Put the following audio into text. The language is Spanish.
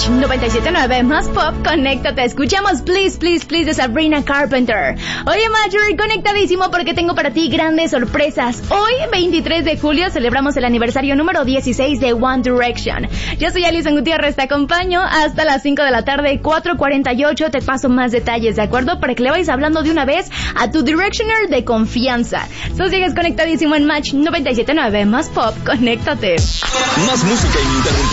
Match 97.9 más pop, conéctate. Escuchamos Please, Please, Please de Sabrina Carpenter. Oye, Marjorie, conectadísimo porque tengo para ti grandes sorpresas. Hoy, 23 de julio, celebramos el aniversario número 16 de One Direction. Yo soy Alison Gutiérrez, te acompaño hasta las 5 de la tarde, 4:48. Te paso más detalles, ¿de acuerdo? Para que le vayas hablando de una vez a tu Directioner de confianza. Tú sigues conectadísimo en Match 97.9 más pop, conéctate. Más música ininterrumpida.